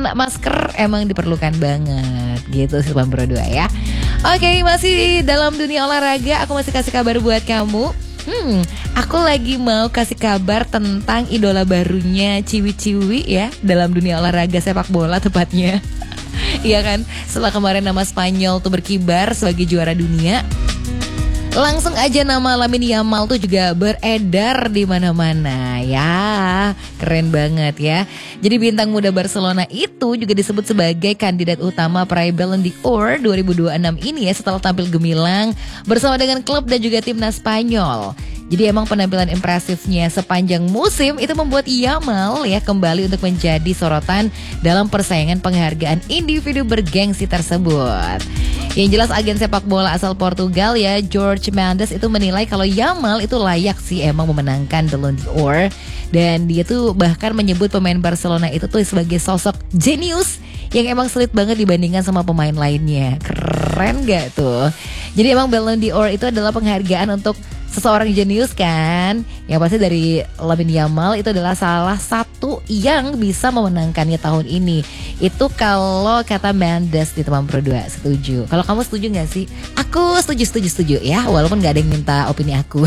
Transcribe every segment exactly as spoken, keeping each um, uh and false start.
masker emang diperlukan banget gitu Sobat Pro dua ya. Oke, masih dalam dunia olahraga, aku masih kasih kabar buat kamu. Hmm, aku lagi mau kasih kabar tentang idola barunya Ciwi-Ciwi ya, dalam dunia olahraga sepak bola tepatnya. Iya kan, setelah kemarin nama Spanyol tuh berkibar sebagai juara dunia, langsung aja nama Lamine Yamal tuh juga beredar di mana-mana. Ya, keren banget ya. Jadi bintang muda Barcelona itu juga disebut sebagai kandidat utama peraih Ballon d'Or dua ribu dua puluh enam ini ya, setelah tampil gemilang bersama dengan klub dan juga timnas Spanyol. Jadi emang penampilan impresifnya sepanjang musim itu membuat Yamal ya kembali untuk menjadi sorotan dalam persaingan penghargaan individu bergengsi tersebut. Yang jelas agen sepak bola asal Portugal ya, Jorge Mendes itu menilai kalau Yamal itu layak sih emang memenangkan Ballon d'Or. Dan dia tuh bahkan menyebut pemain Barcelona itu tuh sebagai sosok jenius yang emang sulit banget dibandingkan sama pemain lainnya. Keren gak tuh? Jadi emang Ballon d'Or itu adalah penghargaan untuk seseorang jenius kan. Yang pasti dari Lamine Yamal itu adalah salah satu yang bisa memenangkannya tahun ini. Itu kalau kata Mendes di Teman Pro dua. Setuju. Kalau kamu setuju gak sih? Aku setuju, setuju, setuju ya. Walaupun gak ada yang minta opini aku.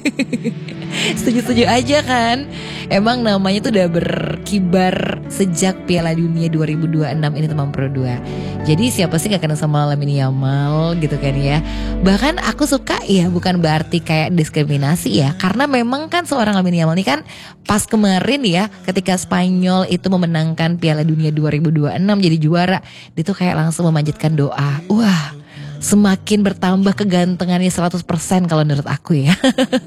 Setuju-setuju aja kan. Emang namanya tuh udah berkibar sejak Piala Dunia dua ribu dua puluh enam ini Teman Pro dua. Jadi siapa sih gak kenal sama Lamine Yamal gitu kan ya. Bahkan aku suka ya, bukan berarti kayak diskriminasi ya. Karena memang kan seorang Lamine Yamal ini kan pas kemarin ya, ketika Spanyol itu memenangkan Piala Dunia dua ribu dua puluh enam jadi juara, dia tuh kayak langsung memanjatkan doa. Wah, semakin bertambah kegantengannya seratus persen kalau menurut aku ya.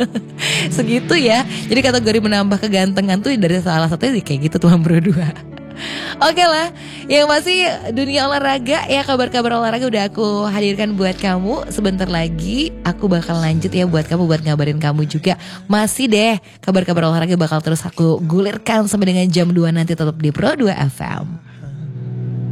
Segitu ya. Jadi kategori menambah kegantengan tuh dari salah satunya kayak gitu Teman Pro dua. Oke lah, yang masih dunia olahraga ya, kabar-kabar olahraga udah aku hadirkan buat kamu. Sebentar lagi aku bakal lanjut ya buat kamu, buat ngabarin kamu juga. Masih deh, kabar-kabar olahraga bakal terus aku gulirkan sampai dengan jam dua nanti, tetap di Pro dua F M.